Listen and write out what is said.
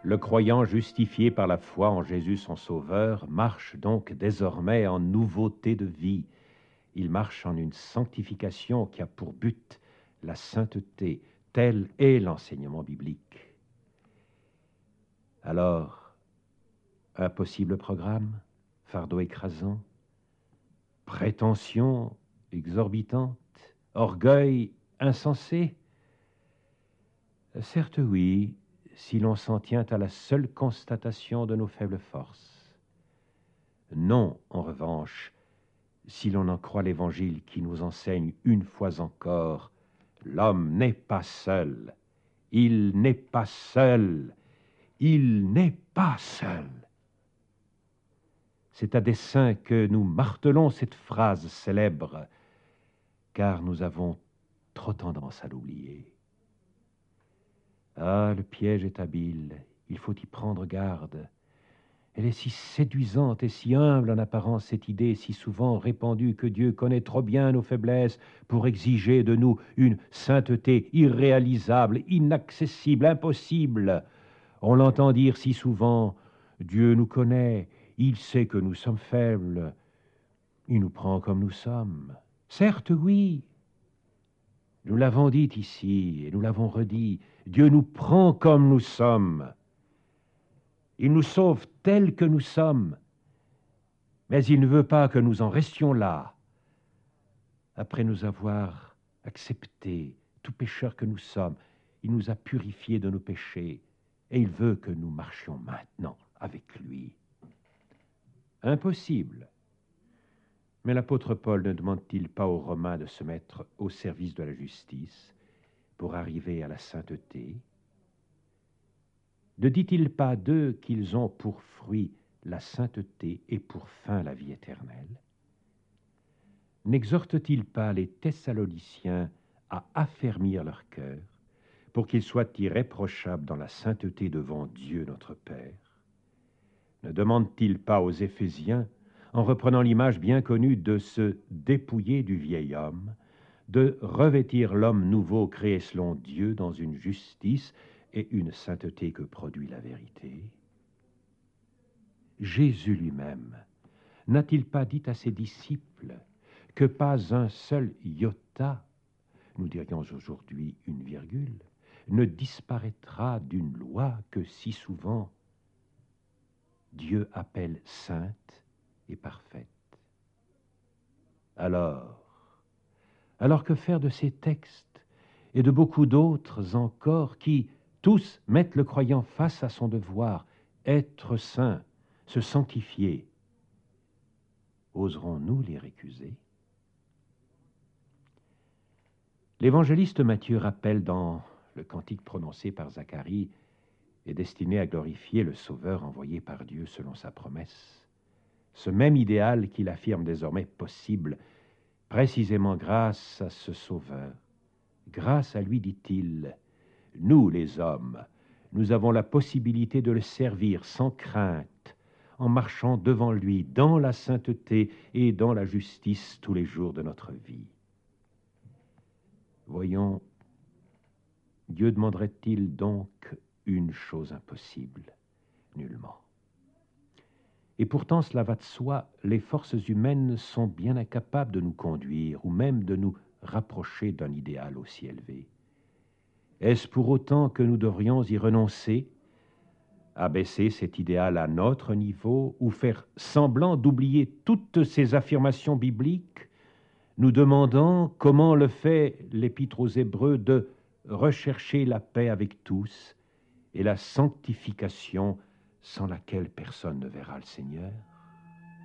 Le croyant justifié par la foi en Jésus son Sauveur marche donc désormais en nouveauté de vie. Il marche en une sanctification qui a pour but la sainteté. Tel est l'enseignement biblique. Alors, impossible programme, fardeau écrasant, prétention exorbitante, orgueil insensé? Certes oui, si l'on s'en tient à la seule constatation de nos faibles forces. Non, en revanche, si l'on en croit l'Évangile qui nous enseigne une fois encore, l'homme n'est pas seul, il n'est pas seul, il n'est pas seul. C'est à dessein que nous martelons cette phrase célèbre, car nous avons trop tendance à l'oublier. Ah, le piège est habile, il faut y prendre garde. Elle est si séduisante et si humble en apparence, cette idée si souvent répandue que Dieu connaît trop bien nos faiblesses pour exiger de nous une sainteté irréalisable, inaccessible, impossible. On l'entend dire si souvent, Dieu nous connaît, il sait que nous sommes faibles, il nous prend comme nous sommes. Certes, oui, nous l'avons dit ici et nous l'avons redit, Dieu nous prend comme nous sommes. Il nous sauve tels que nous sommes, mais il ne veut pas que nous en restions là, après nous avoir accepté, tout pécheurs que nous sommes. Il nous a purifiés de nos péchés, et il veut que nous marchions maintenant avec lui. Impossible. Mais l'apôtre Paul ne demande-t-il pas aux Romains de se mettre au service de la justice pour arriver à la sainteté? Ne dit-il pas d'eux qu'ils ont pour fruit la sainteté et pour fin la vie éternelle? N'exhorte-t-il pas les Thessaloniciens à affermir leur cœur pour qu'ils soient irréprochables dans la sainteté devant Dieu notre Père? Ne demande-t-il pas aux Éphésiens, en reprenant l'image bien connue de se dépouiller du vieil homme, de revêtir l'homme nouveau créé selon Dieu dans une justice et une sainteté que produit la vérité? Jésus lui-même n'a-t-il pas dit à ses disciples que pas un seul iota, nous dirions aujourd'hui une virgule, ne disparaîtra d'une loi que si souvent Dieu appelle sainte et parfaite? Alors que faire de ces textes et de beaucoup d'autres encore qui, tous, mettent le croyant face à son devoir, être saint, se sanctifier? Oserons-nous les récuser? L'évangéliste Matthieu rappelle dans le cantique prononcé par Zacharie et destiné à glorifier le Sauveur envoyé par Dieu selon sa promesse, ce même idéal qu'il affirme désormais possible, précisément grâce à ce Sauveur. Grâce à lui, dit-il, nous les hommes, nous avons la possibilité de le servir sans crainte, en marchant devant lui dans la sainteté et dans la justice tous les jours de notre vie. Voyons, Dieu demanderait-il donc une chose impossible? Nullement. Et pourtant, cela va de soi, les forces humaines sont bien incapables de nous conduire, ou même de nous rapprocher d'un idéal aussi élevé. Est-ce pour autant que nous devrions y renoncer, abaisser cet idéal à notre niveau, ou faire semblant d'oublier toutes ces affirmations bibliques, nous demandant, comment le fait l'Épître aux Hébreux, de rechercher la paix avec tous et la sanctification sans laquelle personne ne verra le Seigneur?